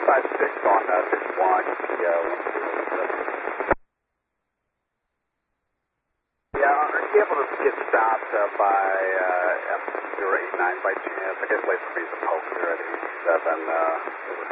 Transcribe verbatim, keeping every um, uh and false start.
five six on uh, six one. Yeah, yeah, are you able to get stopped uh, by uh, F zero eight nine by chance? I guess wait for me to poke here at eighty-seven. Uh,